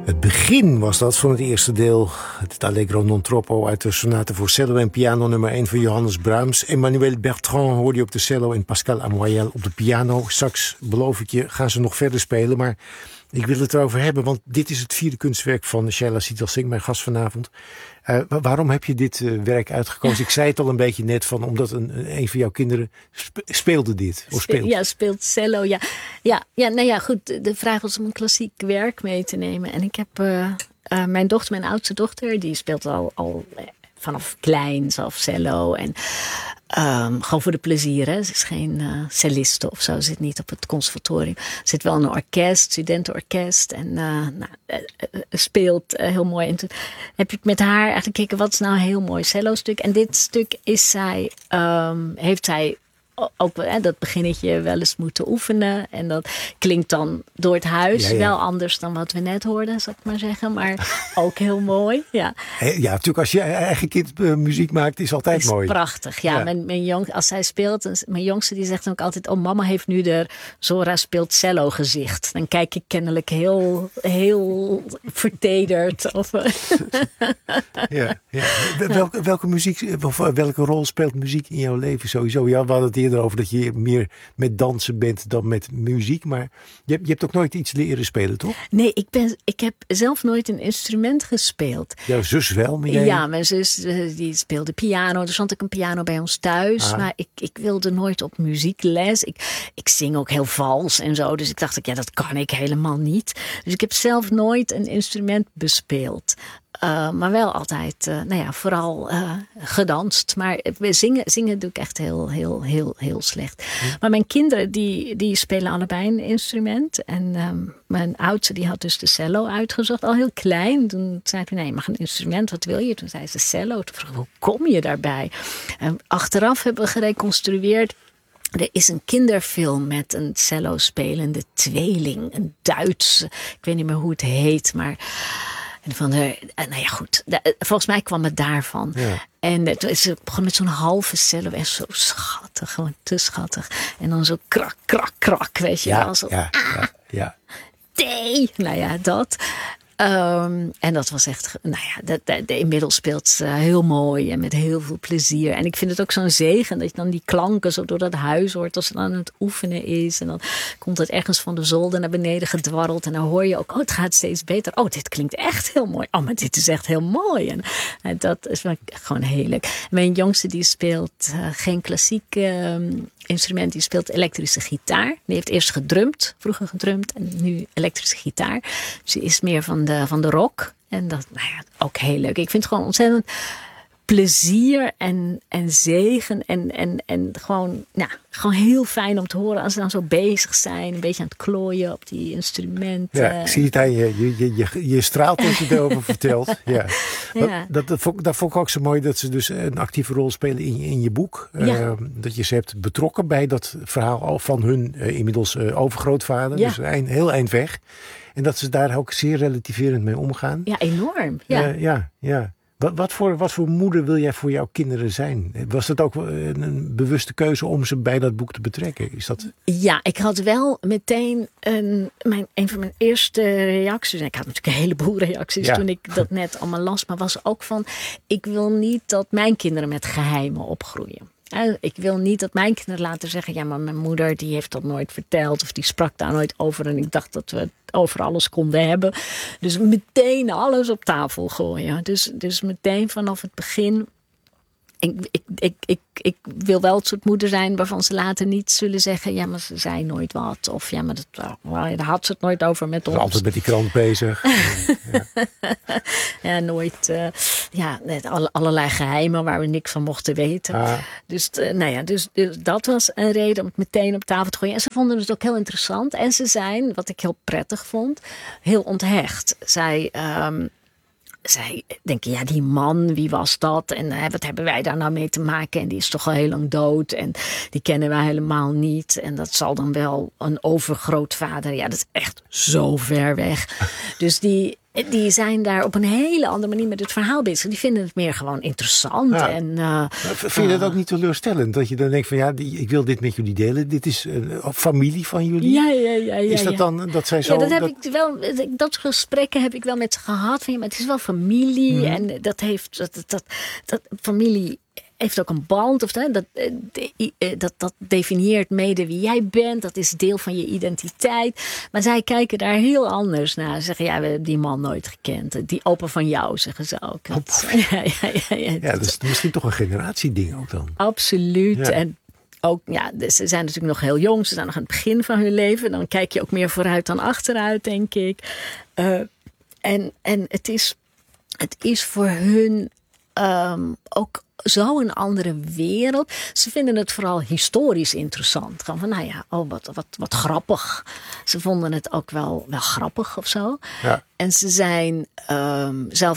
Het begin was dat van het eerste deel. Het Allegro non troppo uit de sonate voor cello en piano nummer 1 van Johannes Brahms. Emmanuel Bertrand hoorde je op de cello en Pascal Amoyel op de piano. Straks, beloof ik je, gaan ze nog verder spelen. Maar ik wil het erover hebben, want dit is het vierde kunstwerk van Shaila Sital Singh, mijn gast vanavond. Waarom heb je dit werk uitgekozen? Ik zei het al een beetje net, omdat een van jouw kinderen speelde dit. Of speelt. Ja, speelt cello. Ja, goed. De vraag was om een klassiek werk mee te nemen. En ik heb mijn oudste dochter, die speelt al vanaf kleins af cello. En gewoon voor de plezier. Hè. Ze is geen celliste of zo. Ze zit niet op het conservatorium. Ze zit wel in een orkest, studentenorkest. En speelt heel mooi. En toen heb ik met haar eigenlijk gekeken, wat is nou een heel mooi cello stuk. En dit stuk heeft zij ook dat beginnetje wel eens moeten oefenen. En dat klinkt dan door het huis wel anders dan wat we net hoorden, zal ik maar zeggen. Maar ook heel mooi. Ja, natuurlijk als je eigen kind muziek maakt, is altijd mooi. Prachtig. Ja. Als zij speelt, mijn jongste die zegt dan ook altijd, oh, mama heeft nu de Zora speelt cello gezicht. Dan kijk ik kennelijk heel vertederd. Welke muziek, of welke rol speelt muziek in jouw leven sowieso? Ja, we hadden het eerder over dat je meer met dansen bent dan met muziek. Maar je hebt ook nooit iets leren spelen, toch? Nee, ik heb zelf nooit een instrument gespeeld. Jouw zus wel? Maar jij... Ja, mijn zus die speelde piano. Er stond ook een piano bij ons thuis. Maar ik wilde nooit op muziekles. Ik zing ook heel vals en zo. Dus ik dacht, dat kan ik helemaal niet. Dus ik heb zelf nooit een instrument bespeeld. Maar wel altijd, vooral gedanst. Maar zingen doe ik echt heel slecht. Maar mijn kinderen, die spelen allebei een instrument. En mijn oudste, die had dus de cello uitgezocht. Al heel klein. Toen zei ik, nee, je mag een instrument, wat wil je? Toen zei ze cello. Toen vroeg ik, hoe kom je daarbij? Achteraf hebben we gereconstrueerd. Er is een kinderfilm met een cello spelende tweeling. Een Duits, ik weet niet meer hoe het heet, maar... volgens mij kwam het daarvan. Ja. En toen is ze begon met zo'n halve cello. En zo schattig, gewoon te schattig. En dan zo krak, krak, krak, weet je wel. Zo, thee. Dat. En dat was echt, inmiddels speelt ze heel mooi en met heel veel plezier. En ik vind het ook zo'n zegen dat je dan die klanken zo door dat huis hoort als ze dan aan het oefenen is. En dan komt het ergens van de zolder naar beneden gedwarreld. En dan hoor je ook, het gaat steeds beter. Oh, dit klinkt echt heel mooi. Oh, maar dit is echt heel mooi. En dat is gewoon heel leuk. Mijn jongste die speelt geen klassiek instrument, die speelt elektrische gitaar. Die heeft eerst vroeger gedrumd en nu elektrische gitaar. Ze is meer van de rock. En dat, ook heel leuk. Ik vind het gewoon ontzettend plezier en zegen en gewoon heel fijn om te horen als ze dan zo bezig zijn, een beetje aan het klooien op die instrumenten. Ja, ik zie het aan je straalt als je erover vertelt. Ja. Dat vond ik ook zo mooi dat ze dus een actieve rol spelen in je boek. Ja. Dat je ze hebt betrokken bij dat verhaal van hun inmiddels overgrootvader. Ja. Dus een heel eind weg. En dat ze daar ook zeer relativerend mee omgaan. Ja, enorm. Ja. Wat voor moeder wil jij voor jouw kinderen zijn? Was dat ook een bewuste keuze om ze bij dat boek te betrekken? Is dat... Ja, ik had wel meteen een van mijn eerste reacties. Ik had natuurlijk een heleboel reacties toen ik dat net allemaal las. Maar was ook van, ik wil niet dat mijn kinderen met geheimen opgroeien. Ik wil niet dat mijn kinderen laten zeggen, ja, maar mijn moeder die heeft dat nooit verteld of die sprak daar nooit over en ik dacht dat we het over alles konden hebben. Dus meteen alles op tafel gooien. Dus meteen vanaf het begin. Ik wil wel het soort moeder zijn waarvan ze later niet zullen zeggen, ja, maar ze zei nooit wat. Of ja, maar daar had ze het nooit over met ons. Altijd met die krant bezig. Ja, nooit. Allerlei geheimen waar we niks van mochten weten. Dus dat was een reden om het meteen op tafel te gooien. En ze vonden het ook heel interessant. En ze zijn, wat ik heel prettig vond, heel onthecht. Zij denken, ja, die man, wie was dat? En wat hebben wij daar nou mee te maken? En die is toch al heel lang dood. En die kennen wij helemaal niet. En dat zal dan wel een overgrootvader. Ja, dat is echt zo ver weg. Dus Die zijn daar op een hele andere manier met het verhaal bezig. Die vinden het meer gewoon interessant. Ja. En, vind je dat ook niet teleurstellend? Dat je dan denkt van ik wil dit met jullie delen. Dit is een familie van jullie. Ja. Is dat dan dat zij zo... Ja, dat gesprekken heb ik wel met ze gehad. Maar het is wel familie. En dat familie heeft ook een band. Of dat definieert mede wie jij bent. Dat is deel van je identiteit. Maar zij kijken daar heel anders naar. Ze zeggen, we hebben die man nooit gekend. Die opa van jou, zeggen ze ook. Ja, dat is misschien toch een generatieding ook dan. Absoluut. Ja. En ook, ze zijn natuurlijk nog heel jong. Ze zijn nog aan het begin van hun leven. Dan kijk je ook meer vooruit dan achteruit, denk ik. En het is voor hun ook zo'n andere wereld. Ze vinden het vooral historisch interessant. Gewoon van, wat grappig. Ze vonden het ook wel grappig of zo. Ja. En ze zijn zelf...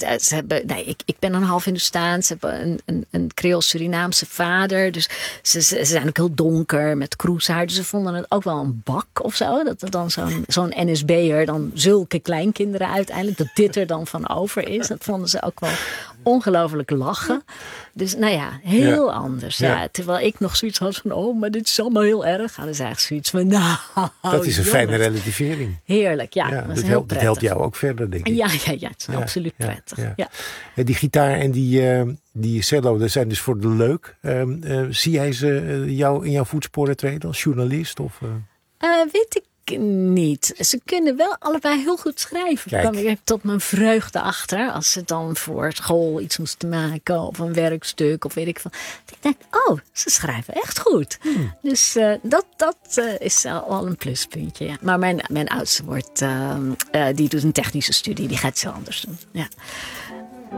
ik ben een half Hindoestaans. Ze hebben een Creools-Surinaamse vader. Dus ze zijn ook heel donker met kroeshaar. Dus ze vonden het ook wel een bak of zo. Dat er dan zo'n NSB'er dan zulke kleinkinderen uiteindelijk... dat dit er dan van over is. Dat vonden ze ook wel ongelooflijk lachen. Dus heel anders. Ja. Terwijl ik nog zoiets had van... maar dit is allemaal heel erg. En dan is eigenlijk zoiets van... dat is een fijne relativering. Heerlijk, ja. Dat helpt jou ook verder, denk ik. Ja, het is absoluut prettig. Ja. Die gitaar en die cello, dat zijn dus voor de leuk. Zie jij ze in jouw voetsporen treden als journalist? Of, weet ik niet. Ze kunnen wel allebei heel goed schrijven. Daar kwam ik tot mijn vreugde achter. Als ze dan voor school iets moesten maken. Of een werkstuk. Of weet ik veel. Ik denk, ze schrijven echt goed. Dus dat is al een pluspuntje. Ja. Maar mijn oudste die doet een technische studie. Die gaat het zo anders doen. Ja.